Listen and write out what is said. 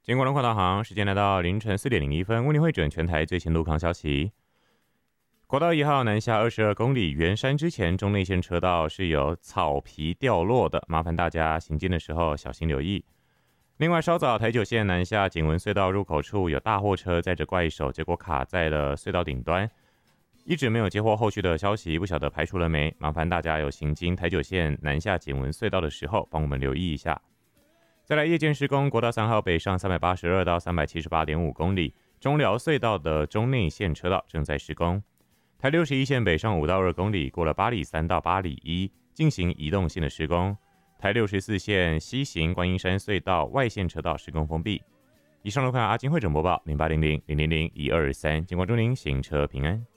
经过龙华导航，时间来到凌晨4:01，为您汇整全台最新路况消息。国道1号南下22公里圆山之前，中内线车道是有草皮掉落的，麻烦大家行进的时候小心留意。另外，稍早台九线南下景文隧道入口处有大货车载着怪手，结果卡在了隧道顶端，一直没有接获后续的消息，不晓得排除了没？麻烦大家有行经台九线南下景文隧道的时候，帮我们留意一下。再来，夜间施工，国道3号北上382到378.5公里，中寮隧道的中内线车道正在施工。台61线北上5到2公里，过了8里3到8里1，进行移动性的施工。台64线西行观音山隧道外线车道施工封闭。以上路况阿金汇整播报0800000123，经过祝您行车平安。